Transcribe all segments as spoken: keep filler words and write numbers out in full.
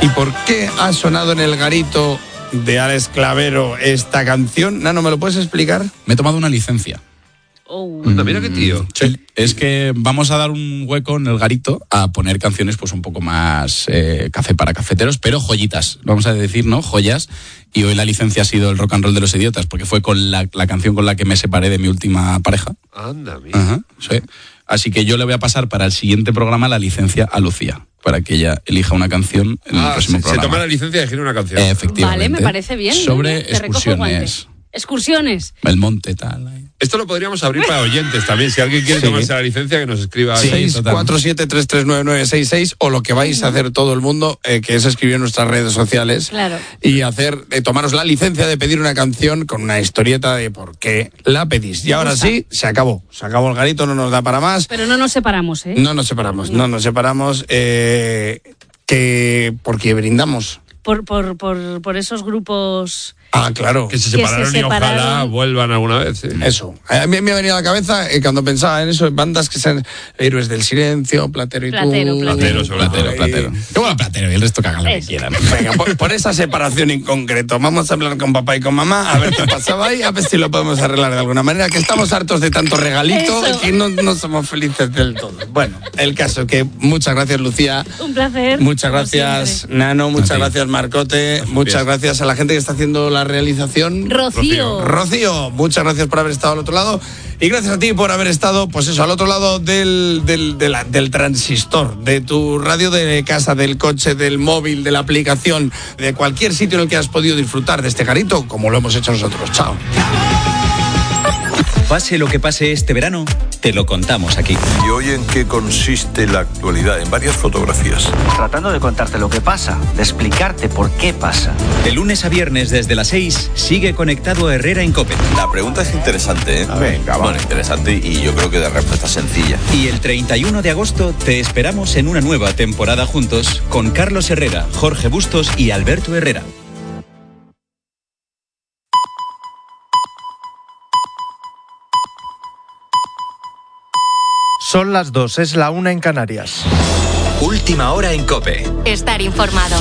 ¿Y por qué ha sonado en el garito de Alex Clavero esta canción? Nano, ¿me lo puedes explicar? Me he tomado una licencia. Oh. Mm, Mira qué tío. Sí, es que vamos a dar un hueco en el garito a poner canciones pues un poco más eh, café para cafeteros, pero joyitas, vamos a decir, ¿no? Joyas. Y hoy la licencia ha sido el rock and roll de los idiotas, porque fue con la, la canción con la que me separé de mi última pareja. Anda, mira. Ajá, sí. Así que yo le voy a pasar para el siguiente programa la licencia a Lucía, para que ella elija una canción en Ah, el próximo se, programa. se toma la licencia de elegir una canción. Eh, efectivamente. Vale, me parece bien. Sobre Te recojo excursiones. guante. Excursiones. El monte, tal. Ahí. Esto lo podríamos abrir para oyentes también. Si alguien quiere Sí. tomarse la licencia, que nos escriba. Sí. seis total. cuatro siete tres tres nueve nueve seis seis o lo que vais a hacer todo el mundo, eh, que es escribir en nuestras redes sociales. Claro. Y hacer, eh, tomaros la licencia de pedir una canción con una historieta de por qué la pedís. Y Me ahora gusta. sí, se acabó. Se acabó el garito, no nos da para más. Pero no nos separamos, ¿eh? No nos separamos, no nos separamos. Eh, que porque brindamos. Por, por, por, por esos grupos... Ah, claro. Que se Que separaron se y ojalá separaron. vuelvan alguna vez. Sí. Eso. A mí me ha venido a la cabeza eh, cuando pensaba en eso, en bandas que sean Héroes del Silencio, Platero y Platero, tú. Platero. sobre Platero, Eh, platero. Yo bueno, platero y el resto que hagan lo que Eso. quieran. Venga, por, por esa separación en concreto, vamos a hablar con papá y con mamá, a ver qué pasaba ahí, a ver si lo podemos arreglar de alguna manera, que estamos hartos de tanto regalito Eso. y que no, no somos felices del todo. Bueno, el caso que muchas gracias, Lucía. Un placer. Muchas como gracias, siempre. Nano, muchas A ti. gracias, Marcote, muchas gracias a la gente que está haciendo la realización. Rocío. Rocío, muchas gracias por haber estado al otro lado y gracias a ti por haber estado, pues eso, al otro lado del, del, de la- del transistor, de tu radio de casa, del coche, del móvil, de la aplicación, de cualquier sitio en el que has podido disfrutar de este garito, como lo hemos hecho nosotros. Chao. Pase lo que pase este verano, te lo contamos aquí. ¿Y hoy en qué consiste la actualidad? En varias fotografías. Tratando de contarte lo que pasa, de explicarte por qué pasa. De lunes a viernes desde las seis, sigue conectado a Herrera en COPE. La pregunta es interesante, ¿eh? Venga, bueno, interesante y yo creo que de respuesta sencilla. Y el treinta y uno de agosto te esperamos en una nueva temporada juntos con Carlos Herrera, Jorge Bustos y Alberto Herrera. Son las dos, es la una en Canarias. Última hora en COPE. Estar informado.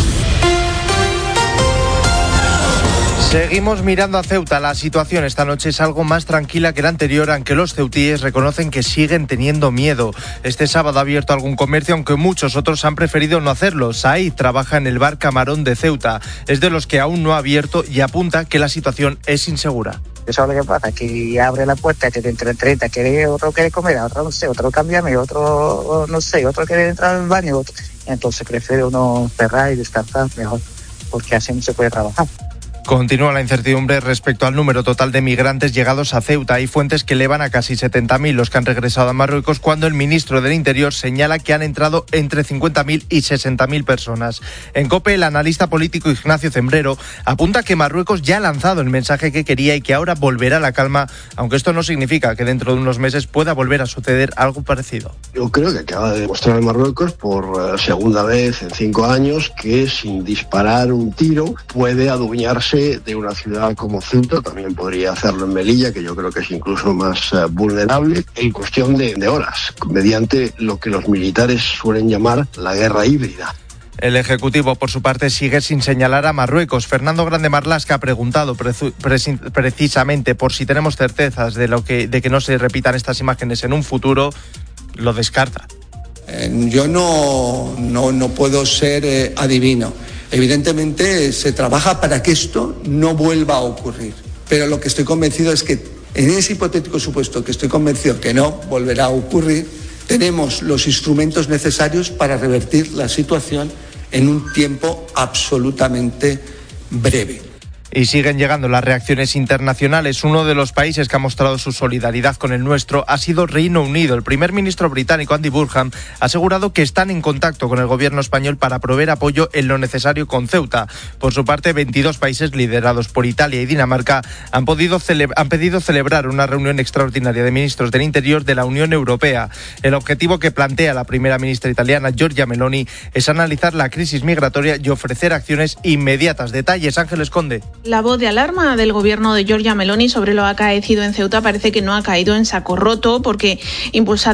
Seguimos mirando a Ceuta. La situación esta noche es algo más tranquila que la anterior, aunque los ceutíes reconocen que siguen teniendo miedo. Este sábado ha abierto algún comercio, aunque muchos otros han preferido no hacerlo. Said trabaja en el bar Camarón de Ceuta. Es de los que aún no ha abierto y apunta que la situación es insegura. Eso es lo que pasa, que abre la puerta, que dentro de treinta quiere, otro quiere comer, otro no sé, otro cámbiame, otro no sé, otro quiere entrar al baño, otro... entonces prefiere uno cerrar y descansar mejor, porque así no se puede trabajar. Continúa la incertidumbre respecto al número total de migrantes llegados a Ceuta. Hay fuentes que elevan a casi setenta mil los que han regresado a Marruecos, cuando el ministro del Interior señala que han entrado entre cincuenta mil y sesenta mil personas. En COPE, el analista político Ignacio Zembrero apunta que Marruecos ya ha lanzado el mensaje que quería y que ahora volverá a la calma, aunque esto no significa que dentro de unos meses pueda volver a suceder algo parecido. Yo creo que acaba de demostrar Marruecos por segunda vez en cinco años que sin disparar un tiro puede adueñarse de una ciudad como Ceuta. También podría hacerlo en Melilla, que yo creo que es incluso más uh, vulnerable, en cuestión de, de horas, mediante lo que los militares suelen llamar la guerra híbrida. El Ejecutivo, por su parte, sigue sin señalar a Marruecos. Fernando Grande Marlaska ha preguntado presu- presi- precisamente por si tenemos certezas de, lo que, de que no se repitan estas imágenes en un futuro. Lo descarta. Eh, yo no, no, no puedo ser eh, adivino. Evidentemente se trabaja para que esto no vuelva a ocurrir. Pero lo que estoy convencido es que en ese hipotético supuesto que estoy convencido que no volverá a ocurrir, tenemos los instrumentos necesarios para revertir la situación en un tiempo absolutamente breve. Y siguen llegando las reacciones internacionales. Uno de los países que ha mostrado su solidaridad con el nuestro ha sido Reino Unido. El primer ministro británico, Andy Burnham, ha asegurado que están en contacto con el gobierno español para proveer apoyo en lo necesario con Ceuta. Por su parte, veintidós países liderados por Italia y Dinamarca han, podido cele- han pedido celebrar una reunión extraordinaria de ministros del Interior de la Unión Europea. El objetivo que plantea la primera ministra italiana, Giorgia Meloni, es analizar la crisis migratoria y ofrecer acciones inmediatas. Detalles, Ángeles Conde. La voz de alarma del gobierno de Giorgia Meloni sobre lo acaecido en Ceuta parece que no ha caído en saco roto, porque impulsada